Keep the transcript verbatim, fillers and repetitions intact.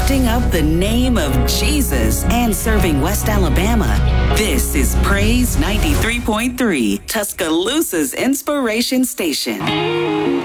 lifting up the name of Jesus and serving West Alabama. This is Praise ninety-three point three, Tuscaloosa's inspiration station.